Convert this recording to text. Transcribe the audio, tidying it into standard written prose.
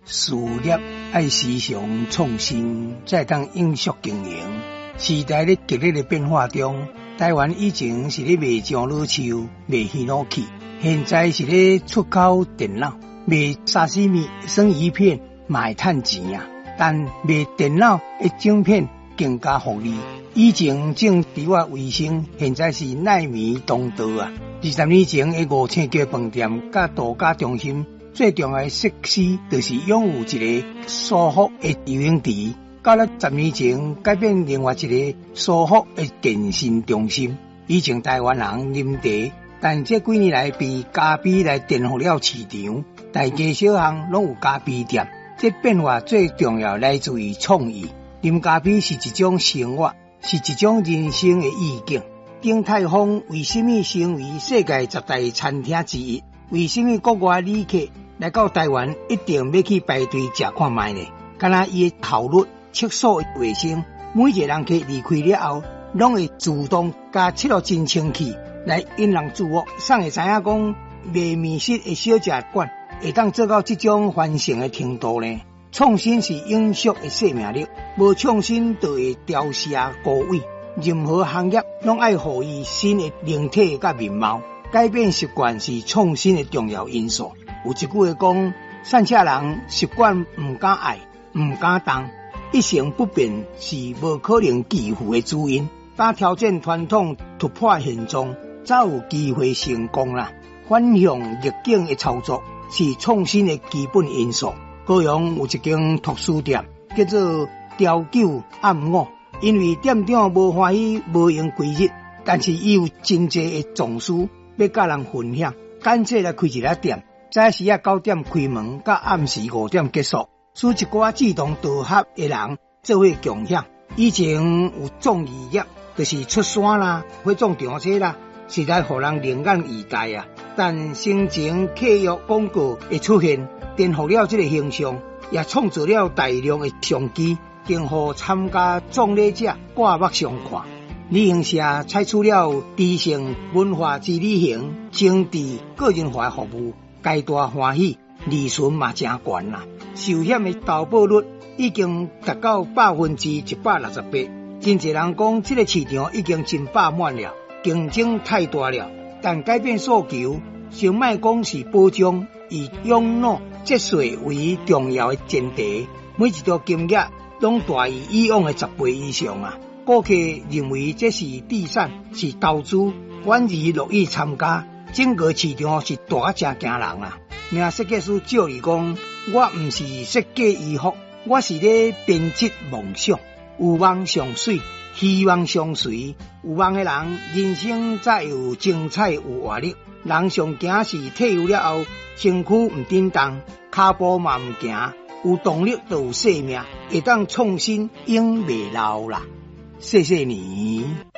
事业爱时常创新，才当永续经营。时代咧激烈的变化中，台湾以前是咧卖酱卤手、卖鱼脑器，现在是咧出口电脑、卖沙西米、生鱼片，嘛会赚钱啊。但卖电脑的晶片更加福利。以前种猪肉卫生，现在是奈米当道啊。20年前的五星级饭店甲度假中心，最重要的设施就是拥有一个舒服的游泳池。到了10年前，改变另外一个舒服的健身中心。以前台湾人啉茶，但这几年来被咖啡来颠覆了市场，大街小巷拢有咖啡店。这变化最重要来自于创意。啉咖啡是一种生活，是一种人生的意境。鼎泰丰为什么成为世界10大餐厅之一？为什么国外旅客来到台湾一定要去排队吃看卖呢？敢若伊的效率、厕所卫生，每一个人客离开了后，拢会自动加7号真清气来引人注目。谁会知影讲卖面食的小食馆会当做到这种繁盛的程度呢？创新是永续的生命力，无创新就会凋谢枯萎。任何行业拢爱予伊新的形体甲面貌，改变习惯是创新的重要因素。有一句话讲，善车人习惯唔敢爱，唔敢动，一成不变是无可能致富的主因。敢挑战传统，突破现状，才有机会成功啦。反向逆境的操作是创新的基本因素。高雄有一间图书店，叫做朝九暗五，因为店长无欢喜无用规日，但是伊有真济的藏书要甲人分享，干脆来开一家店。早时9点开门，到暗时5点结束，使一寡志同道合的人做伙共享。以前有种渔业，就是出山啦、火种场车啦，实在互人灵眼意待啊。但新情契约广告的出现，颠覆了这个形象，也创造了大量的商机，更互参加种礼者刮目相看。旅行社采取了知性文化之旅行、精致个人化服务，皆大欢喜，利润嘛真悬啦。寿险的投保率已经达到168%，真侪人讲这个市场已经真饱满了，竞争太大了。但改变诉求，先莫讲是保障，以养老节税为重要的前提，每一条金额拢大于以往的10倍以上啊！顾客认为这是地产，是投资，反而乐意参加。整个市场是大正惊人啊！名设计师照理讲，我唔是设计医学，我是咧编织梦想。有梦上水，希望相随。有梦的人，人生才有精彩有活力。人上惊是退休了后，身躯唔震动，脚步嘛唔行，有动力就有生命，会当创新，永未老啦。谢谢你。